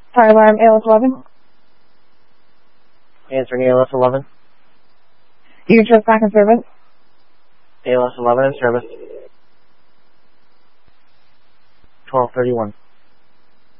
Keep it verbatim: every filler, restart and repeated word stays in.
Fire alarm, A L S eleven. Answering A L S eleven. You just back in service. A L S eleven in service. twelve thirty-one.